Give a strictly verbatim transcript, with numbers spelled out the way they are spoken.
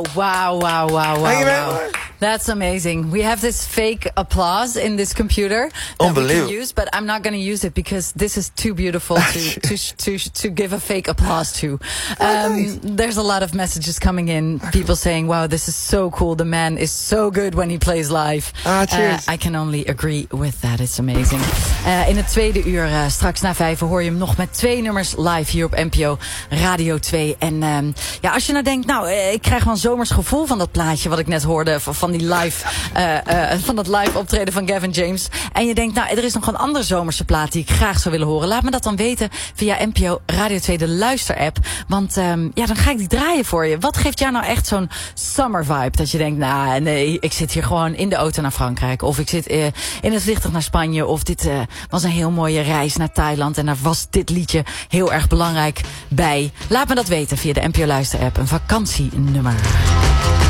Wow, wow, wow, wow, wow, wow. That's amazing. We have this fake applause in this computer that we can use, but I'm not going to use it because this is too beautiful to to to to give a fake applause to. Um, there's a lot of messages coming in, people saying, "Wow, this is so cool. The man is so good when he plays live." Ah, cheers. Uh, I can only agree with that. It's amazing. Uh, in het tweede uur, uh, straks na vijf, hoor je hem nog met twee nummers live hier op N P O Radio twee. En um, ja, als je nou denkt, nou, uh, ik krijg wel een zomers gevoel van dat plaatje wat ik net hoorde, van, van die live, uh, uh, van dat live optreden van Gavin James. En je denkt, nou, er is nog een andere zomerse plaat die ik graag zou willen horen. Laat me dat dan weten via N P O Radio twee, de luisterapp. Want um, ja, dan ga ik die draaien voor je. Wat geeft jou nou echt zo'n summer vibe? Dat je denkt, nou, nee, ik zit hier gewoon in de auto naar Frankrijk. Of ik zit uh, in het vliegtuig naar Spanje. Of dit uh, was een heel mooie reis naar Thailand. En daar was dit liedje heel erg belangrijk bij. Laat me dat weten via de N P O luisterapp. Een vakantienummer.